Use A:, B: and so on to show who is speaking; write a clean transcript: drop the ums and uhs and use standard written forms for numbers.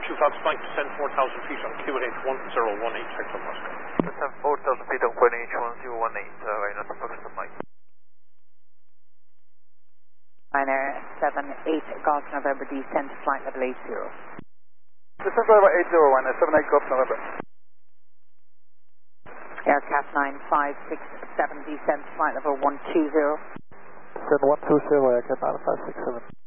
A: 2 knots, flight descend 4,000 feet on QNH 1018, check from Moscow.
B: Descend 4,000 feet on QNH 1018, right on the Pakistan Mike.
C: Ryanair 78 Golf November, descend to flight level 80.
D: Descend level 80, Ryanair 78 Golf November.
C: Aircraft 9567, descend to flight level 120.
D: Descend 120, aircraft 9567.